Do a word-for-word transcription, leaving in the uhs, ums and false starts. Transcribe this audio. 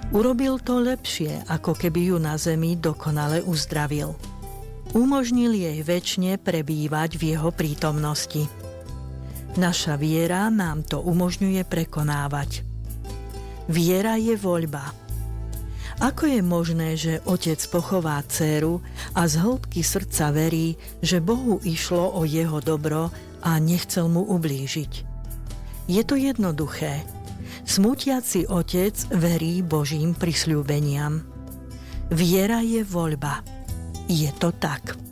Urobil to lepšie, ako keby ju na zemi dokonale uzdravil. Umožnil jej večne prebývať v jeho prítomnosti. Naša viera nám to umožňuje prekonávať. Viera je voľba. Ako je možné, že otec pochová dcéru a z hĺbky srdca verí, že Bohu išlo o jeho dobro a nechcel mu ublížiť? Je to jednoduché. Smútiaci otec verí Božím prisľúbeniam. Viera je voľba. Je to tak.